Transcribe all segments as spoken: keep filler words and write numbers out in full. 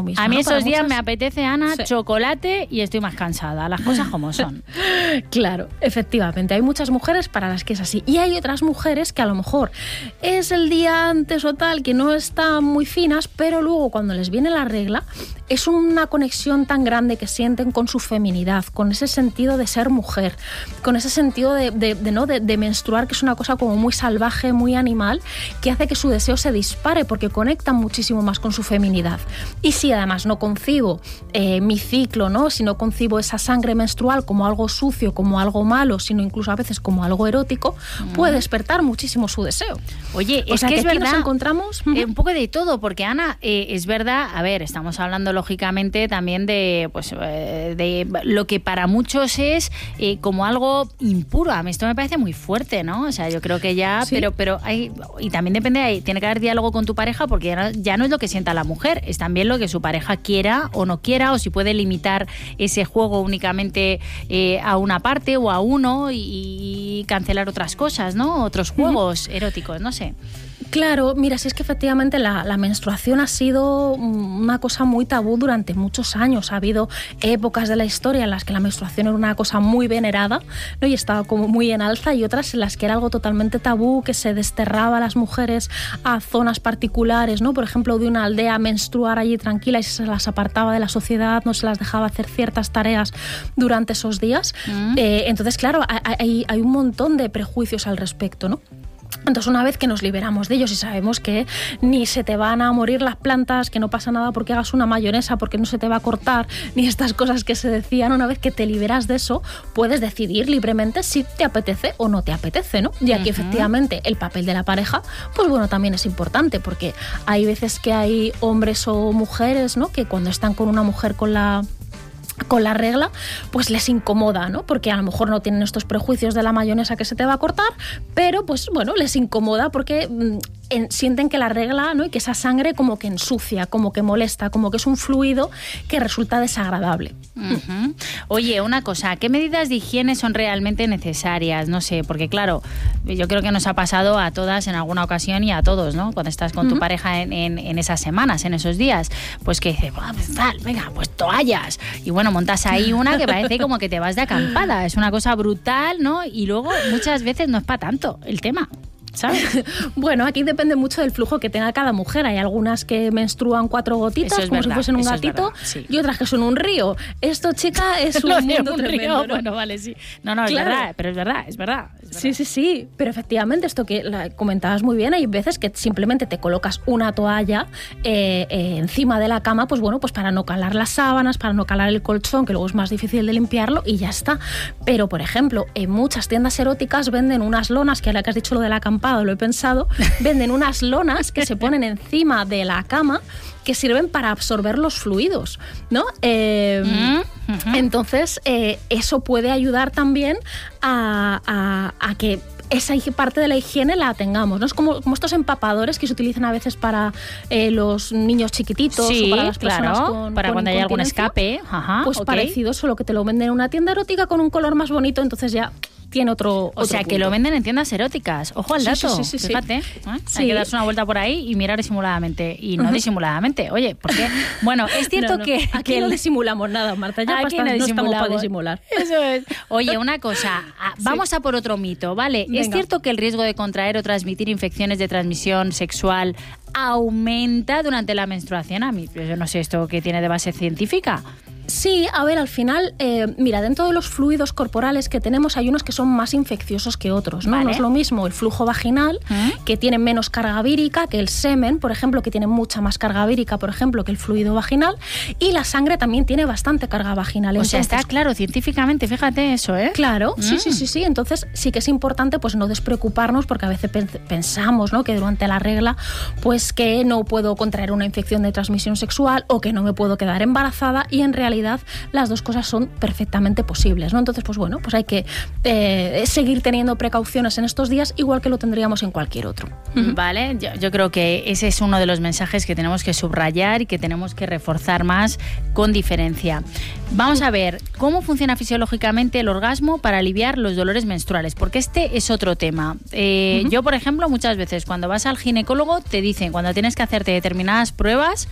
misma. A mí ¿no? esos Para días muchas... me apetece, Ana, sí. chocolate y estoy más cansada, las cosas como son. Claro, efectivamente, hay muchas mujeres para las que es así. Y hay otras mujeres que a lo mejor es el día antes o tal, que no están muy finas, pero luego cuando les viene la regla, es una conexión tan grande que sienten con su feminidad, con ese sentido de ser mujer, con ese sentido de, de, de, ¿no? de, de menstruar, que es una cosa como muy salvaje, muy animal, que hace que su deseo se dispare porque conectan muchísimo más con su feminidad. Y si además no concibo eh, mi ciclo, ¿no? Si no concibo esa sangre menstrual como algo sucio, como algo malo, sino incluso a veces como algo erótico, mm. puede despertar muchísimo su deseo. Oye, o es sea, que, que es aquí verdad, nos encontramos eh, un poco de todo, porque Ana, eh, es verdad, a ver, estamos hablando lógicamente también de, pues, eh, de lo que para muchos es eh, como algo impuro. A mí esto me parece muy fuerte, ¿no? O sea, yo creo que ya, ¿sí? pero, pero hay, y también depende, hay, tiene que haber diálogo con tu pareja, porque ya no, ya no es lo que sienta la mujer, es también lo que su pareja quiera o no quiera, o si puede limitar ese juego únicamente eh, a una parte o a uno y, y cancelar otras cosas, ¿no? Otros juegos uh-huh. eróticos, no sé. Claro, mira, si es que efectivamente la, la menstruación ha sido una cosa muy tabú durante muchos años. Ha habido épocas de la historia en las que la menstruación era una cosa muy venerada, ¿no? Y estaba como muy en alza, y otras en las que era algo totalmente tabú, que se desterraba a las mujeres a zonas particulares, ¿no? Por ejemplo, de una aldea, menstruar allí tranquila y se las apartaba de la sociedad, no se las dejaba hacer ciertas tareas durante esos días. Mm. Eh, entonces, claro, hay, hay un montón de prejuicios al respecto, ¿no? Entonces, una vez que nos liberamos de ellos y sabemos que ni se te van a morir las plantas, que no pasa nada porque hagas una mayonesa, porque no se te va a cortar, ni estas cosas que se decían, una vez que te liberas de eso, puedes decidir libremente si te apetece o no te apetece, ¿no? Y aquí, uh-huh. efectivamente, el papel de la pareja, pues bueno, también es importante, porque hay veces que hay hombres o mujeres, ¿no? Que cuando están con una mujer con la... con la regla, pues les incomoda, ¿no? Porque a lo mejor no tienen estos prejuicios de la mayonesa que se te va a cortar, pero pues bueno, les incomoda porque mmm, en, sienten que la regla, ¿no? Y que esa sangre como que ensucia, como que molesta, como que es un fluido que resulta desagradable. Uh-huh. Oye, una cosa, ¿qué medidas de higiene son realmente necesarias? No sé, porque claro, yo creo que nos ha pasado a todas en alguna ocasión y a todos, ¿no? Cuando estás con uh-huh. tu pareja en, en, en esas semanas, en esos días, pues que dices, ah, pues tal, venga, pues toallas. Y bueno, montas ahí una que parece como que te vas de acampada. Es una cosa brutal, ¿no? Y luego muchas veces no es para tanto el tema, ¿sabes? Bueno, aquí depende mucho del flujo que tenga cada mujer. Hay algunas que menstruan cuatro gotitas como verdad, si fuesen un gatito, sí. y otras que son un río. Esto, chica, es un mundo un tremendo, río, ¿no? Bueno, vale, sí. No, no, claro. es verdad, pero es verdad, es verdad, es verdad. Sí, sí, sí. Pero efectivamente, esto que la comentabas muy bien, hay veces que simplemente te colocas una toalla eh, eh, encima de la cama, pues bueno, pues para no calar las sábanas, para no calar el colchón, que luego es más difícil de limpiarlo, y ya está. Pero, por ejemplo, en muchas tiendas eróticas venden unas lonas, que ahora que has dicho lo de la acampada, lo he pensado, venden unas lonas que se ponen encima de la cama que sirven para absorber los fluidos, ¿no? Eh, uh-huh. Entonces, eh, eso puede ayudar también a, a, a que esa parte de la higiene la tengamos, ¿no? Es como, como estos empapadores que se utilizan a veces para eh, los niños chiquititos, sí, o para las personas claro, con para con cuando hay algún escape. Ajá, pues okay. parecido, solo que te lo venden en una tienda erótica con un color más bonito, entonces ya tiene otro, otro O sea, punto. Que lo venden en tiendas eróticas. Ojo al dato. Sí, sí, sí, sí, fíjate. sí. ¿eh? Sí. Hay que darse una vuelta por ahí y mirar disimuladamente. Y no uh-huh. disimuladamente. Oye, porque... Bueno, es cierto no, no. que... Aquí que no el... disimulamos nada, Marta. Ya Aquí pastas, no, no estamos para disimular. Eso es. Oye, una cosa. Vamos sí. a por otro mito, ¿vale? Venga. ¿Es cierto que el riesgo de contraer o transmitir infecciones de transmisión sexual aumenta durante la menstruación? A mí, yo no sé esto que tiene de base científica. Sí, a ver, al final, eh, mira, dentro de los fluidos corporales que tenemos hay unos que son más infecciosos que otros, ¿no? Vale. No es lo mismo el flujo vaginal, ¿Mm? que tiene menos carga vírica, que el semen, por ejemplo, que tiene mucha más carga vírica, por ejemplo, que el fluido vaginal, y la sangre también tiene bastante carga vaginal. O Entonces, sea, está claro científicamente, fíjate eso, ¿eh? Claro, ¿Mm? sí, sí, sí, sí. Entonces sí que es importante pues no despreocuparnos, porque a veces pensamos, ¿no?, que durante la regla pues que no puedo contraer una infección de transmisión sexual o que no me puedo quedar embarazada, y en realidad las dos cosas son perfectamente posibles, ¿no? Entonces, pues bueno, pues hay que eh, seguir teniendo precauciones en estos días, igual que lo tendríamos en cualquier otro. Vale, yo, yo creo que ese es uno de los mensajes que tenemos que subrayar y que tenemos que reforzar más con diferencia. Vamos a ver cómo funciona fisiológicamente el orgasmo para aliviar los dolores menstruales, porque este es otro tema. Eh, uh-huh. Yo, por ejemplo, muchas veces cuando vas al ginecólogo te dicen, cuando tienes que hacerte determinadas pruebas,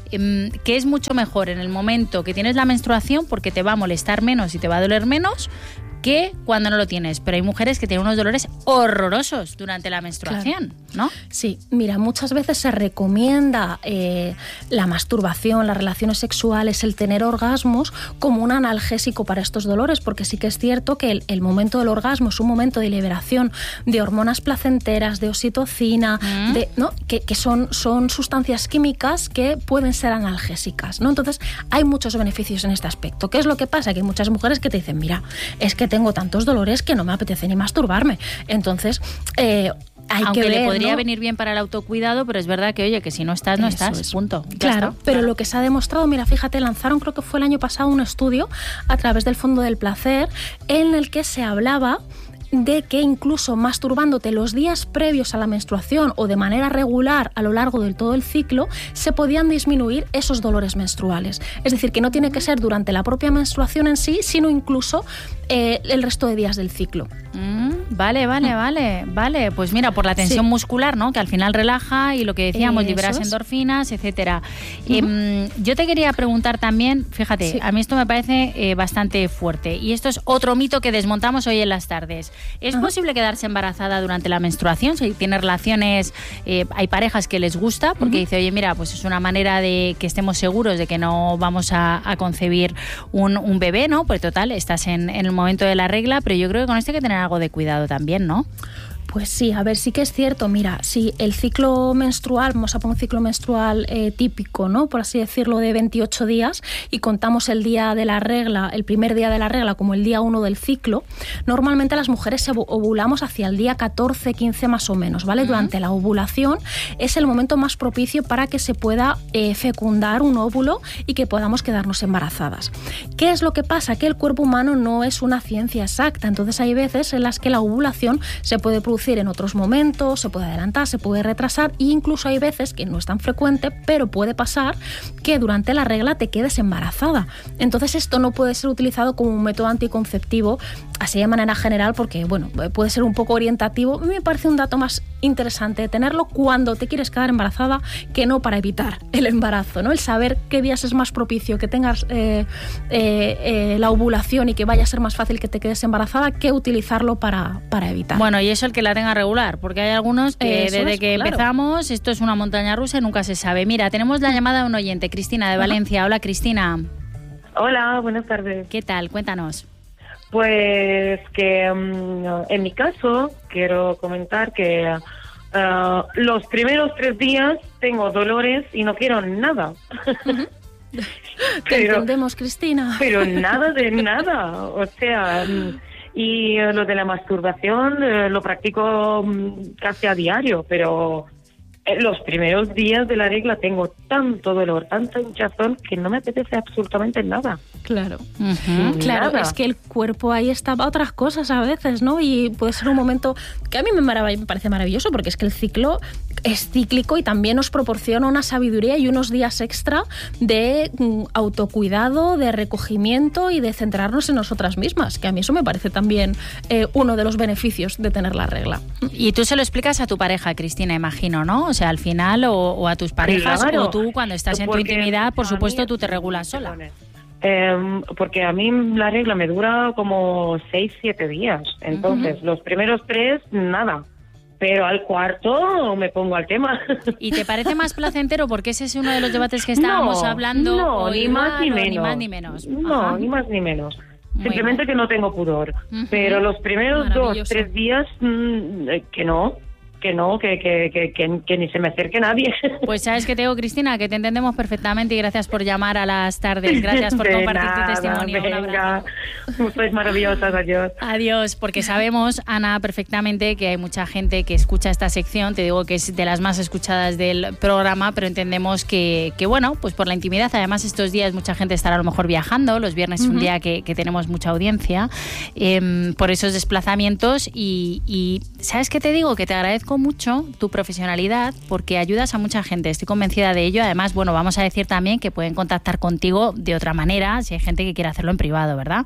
eh, que es mucho mejor en el momento que tienes la menstruación porque te va a molestar menos y te va a doler menos que cuando no lo tienes. Pero hay mujeres que tienen unos dolores horrorosos durante la menstruación, claro, ¿no? Sí, mira, muchas veces se recomienda eh, la masturbación, las relaciones sexuales, el tener orgasmos como un analgésico para estos dolores, porque sí que es cierto que el, el momento del orgasmo es un momento de liberación de hormonas placenteras, de oxitocina, mm. de, ¿no? que, que son, son sustancias químicas que pueden ser analgésicas, ¿no? Entonces, hay muchos beneficios en este aspecto. ¿Qué es lo que pasa? Que hay muchas mujeres que te dicen, mira, es que tengo tantos dolores que no me apetece ni masturbarme. Entonces, eh, hay Aunque que ver, le podría ¿no? venir bien para el autocuidado, pero es verdad que, oye, que si no estás, no Eso estás, es. punto. Ya Claro, está. pero Claro. lo que se ha demostrado, mira, fíjate, lanzaron, creo que fue el año pasado, un estudio a través del Fondo del Placer en el que se hablaba de que incluso masturbándote los días previos a la menstruación o de manera regular a lo largo del todo el ciclo, se podían disminuir esos dolores menstruales. Es decir, que no tiene que ser durante la propia menstruación en sí, sino incluso eh, el resto de días del ciclo. Mm, vale, vale, vale, vale. Pues mira, por la tensión Sí. muscular, ¿no? Que al final relaja y lo que decíamos, Eh, liberas eso es. endorfinas, etcétera. Uh-huh. Eh, yo te quería preguntar también, fíjate, Sí. a mí esto me parece eh, bastante fuerte y esto es otro mito que desmontamos hoy en las tardes. ¿Es Ajá. posible quedarse embarazada durante la menstruación? Si tiene relaciones, eh, hay parejas que les gusta porque Uh-huh. dice, oye, mira, pues es una manera de que estemos seguros de que no vamos a, a concebir un, un bebé, ¿no? Pues total, estás en, en el momento de la regla, pero yo creo que con esto hay que tener algo de cuidado también, ¿no? Pues sí, a ver, sí que es cierto. Mira, si el ciclo menstrual, vamos a poner un ciclo menstrual eh, típico, ¿no? Por así decirlo, de veintiocho días, y contamos el día de la regla, el primer día de la regla como el día uno del ciclo, normalmente las mujeres ovulamos hacia el día catorce, quince más o menos, ¿vale? Uh-huh. Durante la ovulación es el momento más propicio para que se pueda eh, fecundar un óvulo y que podamos quedarnos embarazadas. ¿Qué es lo que pasa? Que el cuerpo humano no es una ciencia exacta, entonces hay veces en las que la ovulación se puede producir en otros momentos, se puede adelantar, se puede retrasar e incluso hay veces, que no es tan frecuente, pero puede pasar que durante la regla te quedes embarazada. Entonces esto no puede ser utilizado como un método anticonceptivo así de manera general porque, bueno, puede ser un poco orientativo. A mí me parece un dato más interesante tenerlo cuando te quieres quedar embarazada que no para evitar el embarazo, ¿no? El saber qué días es más propicio que tengas eh, eh, eh, la ovulación y que vaya a ser más fácil que te quedes embarazada que utilizarlo para, para evitar. Bueno, y eso el que la tenga regular, porque hay algunos que Eso desde es, que claro. empezamos, esto es una montaña rusa y nunca se sabe. Mira, tenemos la llamada de un oyente, Cristina de Valencia. Hola, Cristina. Hola, buenas tardes. ¿Qué tal? Cuéntanos. Pues que um, en mi caso quiero comentar que uh, los primeros tres días tengo dolores y no quiero nada. Uh-huh. Te entendemos, Cristina. Pero nada de nada. O sea, y uh, lo de la masturbación uh, lo practico um, casi a diario, pero los primeros días de la regla tengo tanto dolor, tanta hinchazón que no me apetece absolutamente nada. Claro. Uh-huh. Claro, Nada. es que el cuerpo ahí está para otras cosas a veces, ¿no? Y puede ser un momento que a mí me, marav- me parece maravilloso porque es que el ciclo es cíclico y también nos proporciona una sabiduría y unos días extra de mm, autocuidado, de recogimiento y de centrarnos en nosotras mismas, que a mí eso me parece también eh, uno de los beneficios de tener la regla. Y tú se lo explicas a tu pareja, Cristina, imagino, ¿no? O sea, al final, o, o a tus parejas, Claro, o tú cuando estás en tu porque intimidad, por a supuesto, mí- tú te regulas sola. Eh, porque a mí la regla me dura como seis, siete días. Entonces, Ujú. los primeros tres, nada. Pero al cuarto me pongo al tema. ¿Y te parece más placentero? Porque ese es uno de los debates que estábamos no, hablando. No, o ni igual, más ni o menos. Ni más ni menos. No, Ajá. ni más ni menos. Muy Simplemente bien. que no tengo pudor. Ujú. Pero los primeros dos, Maravilloso. tres días, mm, eh, que no. Que no, que, que, que, que, que ni se me acerque nadie. Pues sabes que te digo, Cristina, que te entendemos perfectamente y gracias por llamar a las tardes. Gracias por De compartir nada, tu testimonio. Un abrazo. venga. Sois maravillosas, adiós. Adiós, porque sabemos, Ana, perfectamente que hay mucha gente que escucha esta sección, te digo que es de las más escuchadas del programa, pero entendemos que, que bueno, pues por la intimidad, además estos días mucha gente estará a lo mejor viajando, los viernes es Uh-huh. un día que, que tenemos mucha audiencia, eh, por esos desplazamientos y, y ¿sabes qué te digo? Que te agradezco mucho tu profesionalidad porque ayudas a mucha gente, estoy convencida de ello, además, bueno, vamos a decir también que pueden contactar contigo de otra manera si hay gente que quiere hacerlo en privado, ¿verdad?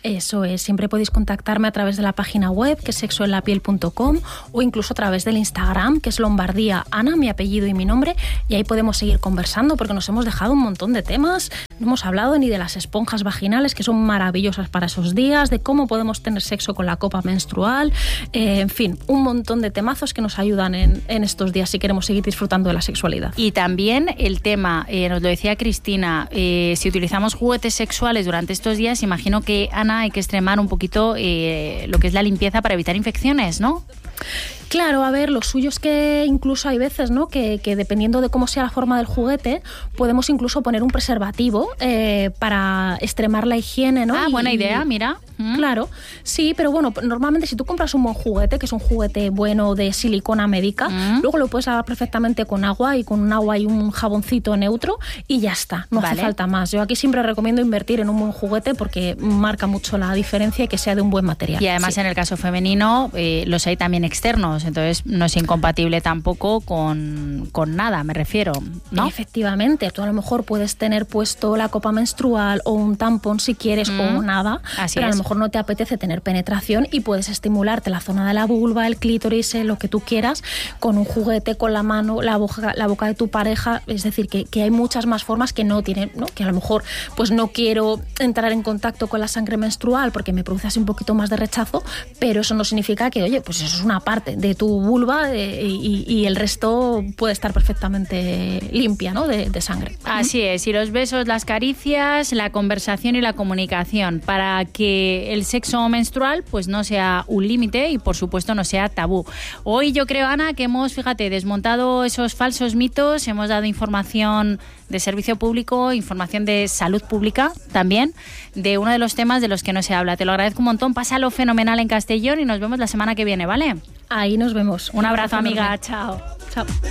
Eso es, siempre podéis contactarme a través de la página web, que es sexo en la piel punto com, o incluso a través del Instagram, que es Lombardía Ana, mi apellido y mi nombre, y ahí podemos seguir conversando porque nos hemos dejado un montón de temas. No hemos hablado ni de las esponjas vaginales, que son maravillosas para esos días, de cómo podemos tener sexo con la copa menstrual, eh, en fin, un montón de temazos que nos ayudan en, en estos días si queremos seguir disfrutando de la sexualidad. Y también el tema, eh, nos lo decía Cristina, eh, si utilizamos juguetes sexuales durante estos días, imagino que, Ana, hay que extremar un poquito eh, lo que es la limpieza para evitar infecciones, ¿no? Claro, a ver, lo suyo es que incluso hay veces, ¿no?, que, que dependiendo de cómo sea la forma del juguete, podemos incluso poner un preservativo eh, para extremar la higiene, ¿no? Ah, y, buena idea, mira. Mm. Claro, sí, pero bueno, normalmente si tú compras un buen juguete, que es un juguete bueno de silicona médica, mm. luego lo puedes lavar perfectamente con agua y con un agua y un jaboncito neutro y ya está, no vale. hace falta más. Yo aquí siempre recomiendo invertir en un buen juguete porque marca mucho la diferencia y que sea de un buen material. Y además sí. en el caso femenino eh, los hay también externos, entonces no es incompatible tampoco con, con nada, me refiero, ¿no? Efectivamente, tú a lo mejor puedes tener puesto la copa menstrual o un tampón si quieres mm. o nada, Así pero es. a lo mejor no te apetece tener penetración y puedes estimularte la zona de la vulva, el clítoris, eh, lo que tú quieras, con un juguete, con la mano, la boca, la boca de tu pareja, es decir, que, que hay muchas más formas que no tienen, ¿no? Que a lo mejor pues no quiero entrar en contacto con la sangre menstrual porque me produce así un poquito más de rechazo, pero eso no significa que, oye, pues eso es una parte de tu vulva eh, y, y el resto puede estar perfectamente limpia, ¿no?, de, de sangre. Así es, y los besos, las caricias, la conversación y la comunicación para que el sexo menstrual pues no sea un límite y por supuesto no sea tabú. Hoy yo creo, Ana, que hemos, fíjate, desmontado esos falsos mitos, hemos dado información de servicio público, información de salud pública también, de uno de los temas de los que no se habla. Te lo agradezco un montón, pásalo fenomenal en Castellón y nos vemos la semana que viene, ¿vale? Ahí nos vemos. Un abrazo, amiga, chao. Chao.